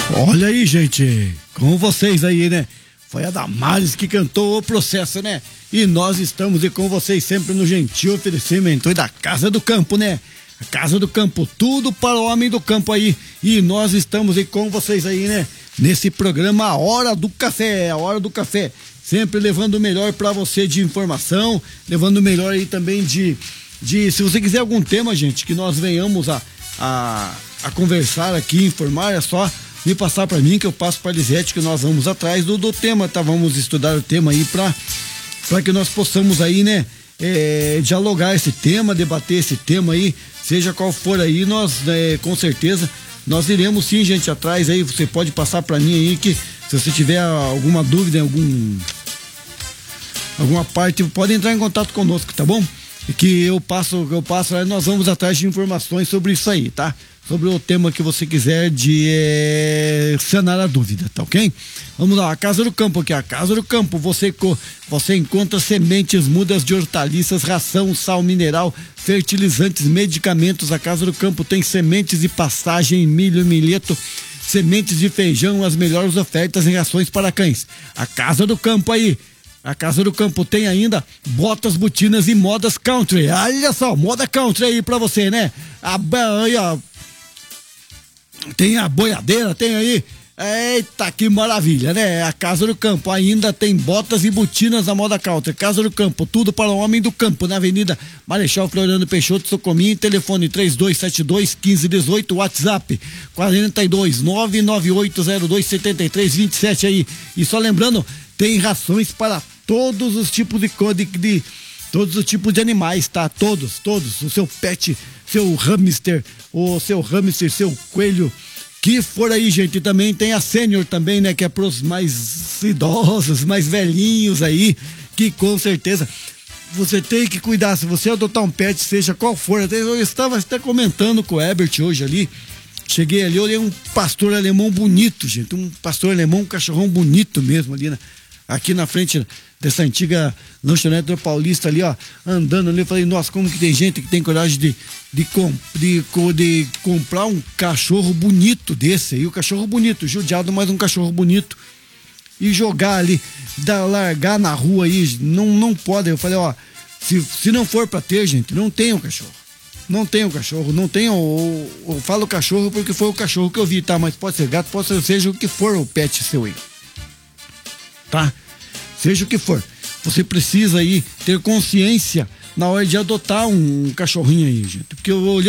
Olha aí, gente, com vocês aí, né? Foi a Damares que cantou o processo, né? E nós estamos aí com vocês sempre no gentil oferecimento da Casa do Campo, né? A Casa do Campo, tudo para o homem do campo aí. E nós estamos aí com vocês aí, né? Nesse programa A Hora do Café, a Hora do Café. Sempre levando o melhor para você de informação, levando o melhor aí também de se você quiser algum tema, gente, que nós venhamos a conversar aqui, informar, é só me passar para mim que eu passo para a Lisete, que nós vamos atrás do tema, tá? Vamos estudar o tema aí para que nós possamos aí, né, dialogar esse tema, debater esse tema aí, seja qual for aí, nós com certeza nós iremos sim, gente, atrás aí. Você pode passar para mim aí que se você tiver alguma dúvida, alguma parte, pode entrar em contato conosco, tá bom? E que eu passo, nós vamos atrás de informações sobre isso aí, tá? Sobre o tema que você quiser de sanar a dúvida, tá ok? Vamos lá, a Casa do Campo aqui, a Casa do Campo, você encontra sementes, mudas de hortaliças, ração, sal mineral, fertilizantes, medicamentos. A Casa do Campo tem sementes de pastagem, milho, milheto, sementes de feijão, as melhores ofertas em rações para cães. A Casa do Campo aí. A Casa do Campo tem ainda botas, botinas e modas country. Olha só, moda country aí pra você, né? Tem a boiadeira, tem aí. Eita, que maravilha, né? A Casa do Campo ainda tem botas e botinas da moda country. Casa do Campo, tudo para o homem do campo, na Avenida Marechal Floriano Peixoto, Socominha, telefone 3272-1518, WhatsApp 42998027327 aí. E só lembrando, tem rações para todos os tipos todos os tipos de animais, tá? Todos. O seu pet, seu hamster, seu coelho, que for aí, gente. E também tem a Sênior também, né? Que é pros mais idosos, mais velhinhos aí, que com certeza você tem que cuidar. Se você adotar um pet, seja qual for. Eu estava até comentando com o Herbert hoje ali. Cheguei ali, olhei um pastor alemão bonito, gente. Um pastor alemão, um cachorrão bonito mesmo ali, né? Aqui na frente dessa antiga lanchonete paulista ali, ó, andando ali, eu falei, nossa, como que tem gente que tem coragem de comprar um cachorro bonito desse aí, o cachorro bonito, judiado, mas um cachorro bonito, e jogar ali, largar na rua aí, não pode. Eu falei, ó, se não for pra ter, gente, não tenha um cachorro. Não tenha um cachorro, não tenha, eu falo cachorro porque foi o cachorro que eu vi, tá? Mas pode ser gato, pode ser, seja o que for o pet seu aí. Tá? Seja o que for, você precisa aí ter consciência na hora de adotar um cachorrinho aí, gente, porque eu olhei